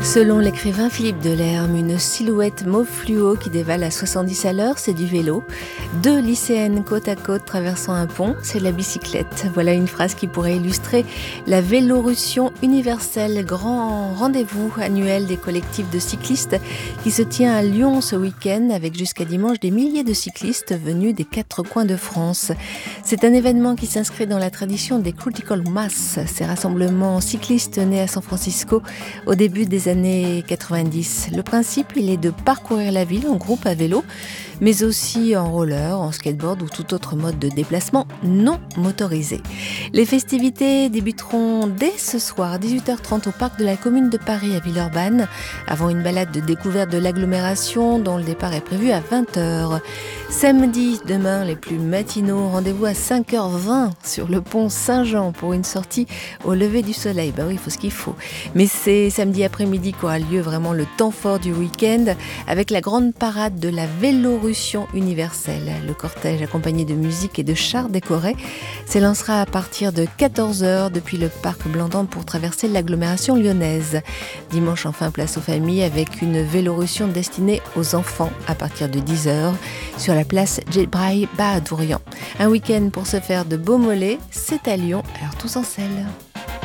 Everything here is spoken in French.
Selon l'écrivain Philippe Delerme, une silhouette mauve fluo qui dévale à 70 à l'heure, c'est du vélo. Deux lycéennes côte à côte traversant un pont, c'est de la bicyclette. Voilà une phrase qui pourrait illustrer la Vélorussion universelle, grand rendez-vous annuel des collectifs de cyclistes qui se tient à Lyon ce week-end avec jusqu'à dimanche des milliers de cyclistes venus des quatre coins de France. C'est un événement qui s'inscrit dans la tradition des Critical Mass, ces rassemblements cyclistes nés à San Francisco au début des années 90. Le principe, il est de parcourir la ville en groupe à vélo, mais aussi en roller, en skateboard ou tout autre mode de déplacement non motorisé. Les festivités débuteront dès ce soir, 18h30, au parc de la Commune de Paris à Villeurbanne, avant une balade de découverte de l'agglomération dont le départ est prévu à 20h. Samedi, demain, les plus matinaux, rendez-vous à 5h20 sur le pont Saint-Jean pour une sortie au lever du soleil. Bah oui, il faut ce qu'il faut. Mais c'est samedi après-midi qu'aura lieu vraiment le temps fort du week-end avec la grande parade de la Vélorussion universelle. Le cortège accompagné de musique et de chars décorés s'élancera à partir de 14h depuis le parc Blandan pour traverser l'agglomération lyonnaise. Dimanche, enfin, place aux familles avec une Vélorussion destinée aux enfants à partir de 10h sur la place Djebraï Bahadourian. Un week-end pour se faire de beaux mollets, c'est à Lyon, alors tous en selle.